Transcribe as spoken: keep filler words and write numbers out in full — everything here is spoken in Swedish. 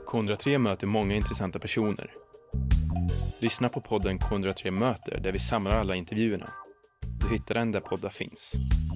K ett noll tre möter många intressanta personer. Lyssna på podden K ett noll tre möter där vi samlar alla intervjuerna. Du hittar den där poddar finns.